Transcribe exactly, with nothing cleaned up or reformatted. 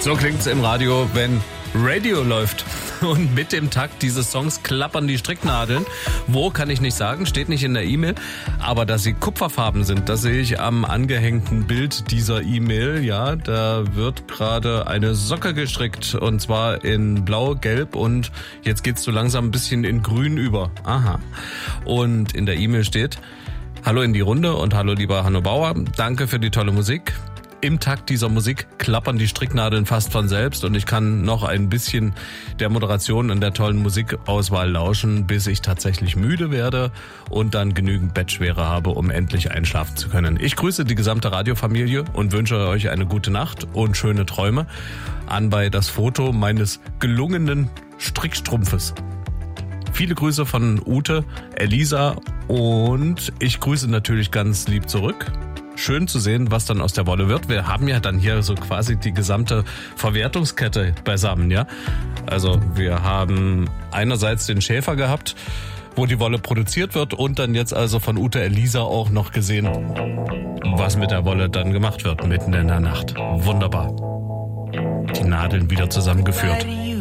So klingt's im Radio, wenn Radio läuft. Und mit dem Takt dieses Songs klappern die Stricknadeln. Wo, kann ich nicht sagen, steht nicht in der E-Mail. Aber dass sie kupferfarben sind, das sehe ich am angehängten Bild dieser E-Mail. Ja, da wird gerade eine Socke gestrickt. Und zwar in blau, gelb und jetzt geht's so langsam ein bisschen in grün über. Aha. Und in der E-Mail steht: Hallo in die Runde und hallo lieber Hanno Bauer. Danke für die tolle Musik. Im Takt dieser Musik klappern die Stricknadeln fast von selbst und ich kann noch ein bisschen der Moderation und der tollen Musikauswahl lauschen, bis ich tatsächlich müde werde und dann genügend Bettschwere habe, um endlich einschlafen zu können. Ich grüße die gesamte Radiofamilie und wünsche euch eine gute Nacht und schöne Träume. Anbei das Foto meines gelungenen Strickstrumpfes. Viele Grüße von Ute, Elisa und ich grüße natürlich ganz lieb zurück. Schön zu sehen, was dann aus der Wolle wird. Wir haben ja dann hier so quasi die gesamte Verwertungskette beisammen, ja. Also wir haben einerseits den Schäfer gehabt, wo die Wolle produziert wird und dann jetzt also von Ute Elisa auch noch gesehen, was mit der Wolle dann gemacht wird, mitten in der Nacht. Wunderbar. Die Nadeln wieder zusammengeführt.